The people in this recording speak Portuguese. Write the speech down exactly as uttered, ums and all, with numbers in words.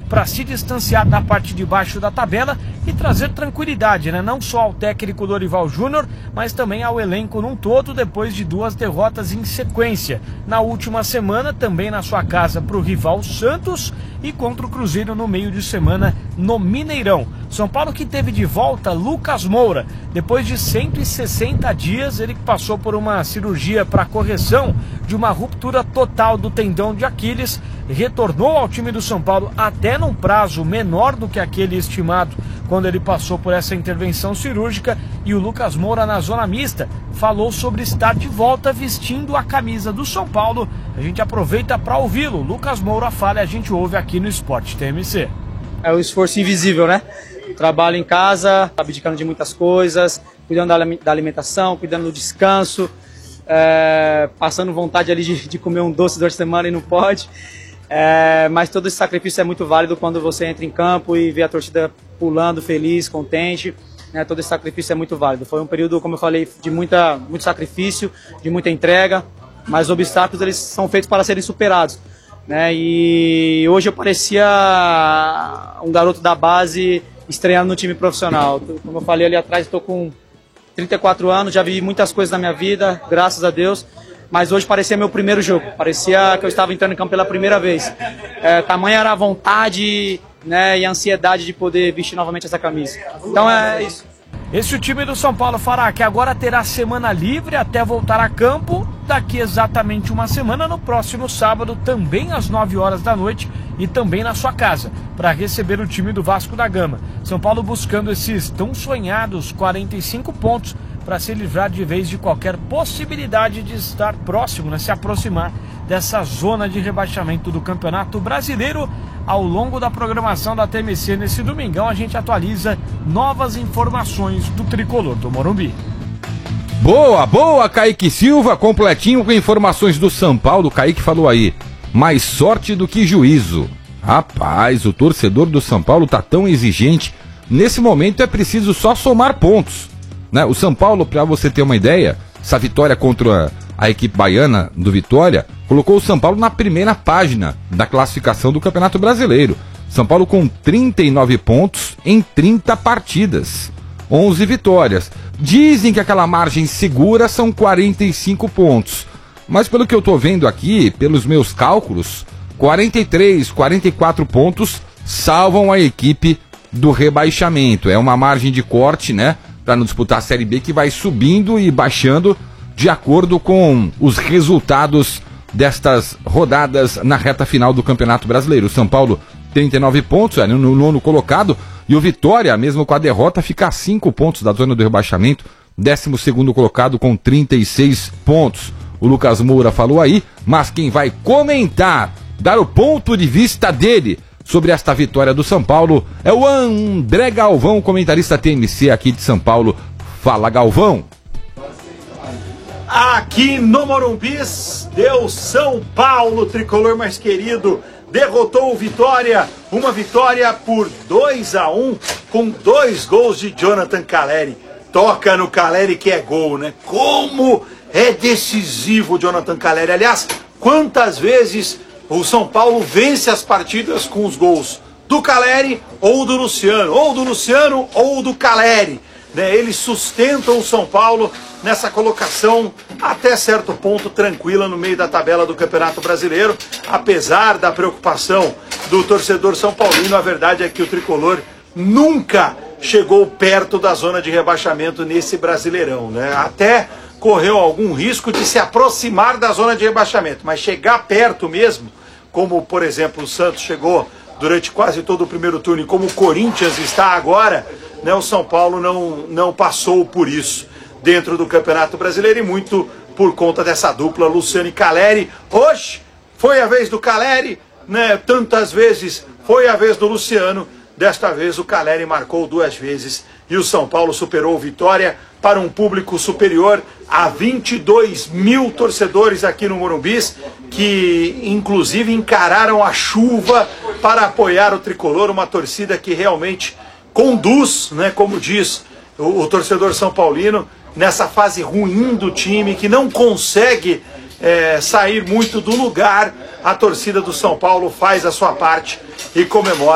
para se distanciar da parte de baixo da tabela e trazer tranquilidade, né? Não só ao técnico Dorival Júnior, mas também ao elenco num todo, depois de duas derrotas em sequência. Na última semana, também na sua casa para o rival Santos e contra o Cruzeiro no meio de semana no Mineirão. São Paulo que teve de volta Lucas Moura. Depois de cento e sessenta dias, ele passou por uma cirurgia para correção de uma ruptura total do tendão de Aquiles, retornou ao time do São Paulo até num prazo menor do que aquele estimado quando ele passou por essa intervenção cirúrgica, e o Lucas Moura, na zona mista, falou sobre estar de volta vestindo a camisa do São Paulo. A gente aproveita para ouvi-lo. Lucas Moura fala e a gente ouve aqui no Sport T M C. É o esforço invisível, né? Trabalho em casa, abdicando de muitas coisas, cuidando da alimentação, cuidando do descanso, é, passando vontade ali de, de comer um doce durante a semana e não pode. É, mas todo esse sacrifício é muito válido quando você entra em campo e vê a torcida pulando, feliz, contente. Né? Todo esse sacrifício é muito válido. Foi um período, como eu falei, de muita, muito sacrifício, de muita entrega, mas os obstáculos eles são feitos para serem superados. Né? E hoje eu parecia um garoto da base estreando no time profissional. Como eu falei ali atrás, estou com trinta e quatro anos, já vi muitas coisas na minha vida, graças a Deus, mas hoje parecia meu primeiro jogo, parecia que eu estava entrando em campo pela primeira vez. É, tamanha era a vontade, né, e a ansiedade de poder vestir novamente essa camisa. Então é isso. Esse é o time do São Paulo, Fará, que agora terá semana livre até voltar a campo daqui exatamente uma semana, no próximo sábado, também às nove horas da noite e também na sua casa, para receber o time do Vasco da Gama. São Paulo buscando esses tão sonhados quarenta e cinco pontos para se livrar de vez de qualquer possibilidade de estar próximo, né, se aproximar dessa zona de rebaixamento do Campeonato Brasileiro. Ao longo da programação da T M C nesse domingão, a gente atualiza novas informações do tricolor do Morumbi. Boa, boa, Kaique Silva, completinho com informações do São Paulo. O Kaique falou aí, mais sorte do que juízo. Rapaz, o torcedor do São Paulo tá tão exigente. Nesse momento é preciso só somar pontos, né? O São Paulo, para você ter uma ideia, essa vitória contra a equipe baiana do Vitória colocou o São Paulo na primeira página da classificação do Campeonato Brasileiro. São Paulo com trinta e nove pontos em trinta partidas, onze vitórias. Dizem que aquela margem segura são quarenta e cinco pontos, mas pelo que eu tô vendo aqui, pelos meus cálculos, quarenta e três, quarenta e quatro pontos salvam a equipe do rebaixamento. É uma margem de corte, né, para não disputar a Série B, que vai subindo e baixando de acordo com os resultados destas rodadas na reta final do Campeonato Brasileiro. O São Paulo, trinta e nove pontos, é no nono colocado, e o Vitória, mesmo com a derrota, fica a cinco pontos da zona do rebaixamento, décimo segundo colocado com trinta e seis pontos. O Lucas Moura falou aí, mas quem vai comentar, dar o ponto de vista dele sobre esta vitória do São Paulo é o André Galvão, comentarista T M C aqui de São Paulo. Fala, Galvão. Aqui no Morumbi, deu São Paulo, tricolor mais querido, derrotou o Vitória, uma vitória por dois a um, com dois gols de Jonathan Calleri. Toca no Calleri que é gol, né? Como é decisivo o Jonathan Calleri. Aliás, quantas vezes o São Paulo vence as partidas com os gols do Calleri ou do Luciano, ou do Luciano ou do Calleri. Né? Eles sustentam o São Paulo nessa colocação até certo ponto tranquila no meio da tabela do Campeonato Brasileiro, apesar da preocupação do torcedor são paulino. A verdade é que o tricolor nunca chegou perto da zona de rebaixamento nesse Brasileirão, né? Até correu algum risco de se aproximar da zona de rebaixamento, mas chegar perto mesmo, como por exemplo o Santos chegou durante quase todo o primeiro turno e como o Corinthians está agora, né, o São Paulo não, não passou por isso dentro do Campeonato Brasileiro, e muito por conta dessa dupla Luciano e Calleri. Hoje foi a vez do Calleri, né, tantas vezes foi a vez do Luciano, desta vez o Calleri marcou duas vezes e o São Paulo superou o Vitória para um público superior a vinte e dois mil torcedores aqui no Morumbi, que inclusive encararam a chuva para apoiar o tricolor, uma torcida que realmente conduz, né, como diz o, o torcedor são paulino, nessa fase ruim do time, que não consegue é, sair muito do lugar. A torcida do São Paulo faz a sua parte e comemora